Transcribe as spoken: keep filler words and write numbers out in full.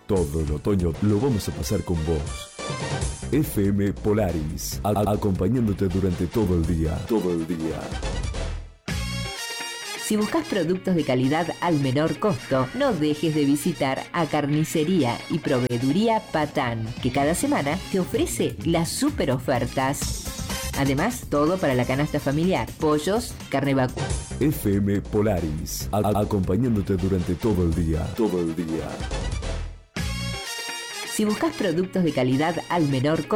Todo el otoño lo vamos a pasar con vos. F M Polaris, a- acompañándote durante todo el día. Todo el día. Si buscas productos de calidad al menor costo, no dejes de visitar a Carnicería y Proveeduría Patán, que cada semana te ofrece las super ofertas. Además, todo para la canasta familiar, pollos, carne vacuna. F M Polaris, a- acompañándote durante todo el día. Todo el día. Si buscas productos de calidad al menor costo,